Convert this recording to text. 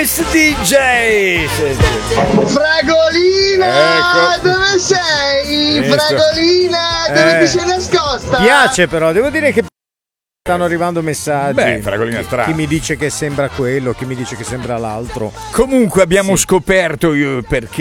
Miss DJ. Fragolina, Ecco. dove sei? Fragolina, dove ti sei nascosta? Piace però, devo dire che stanno arrivando messaggi. Beh, Fragolina strana. Chi mi dice che sembra quello, chi mi dice che sembra l'altro. Comunque abbiamo scoperto perché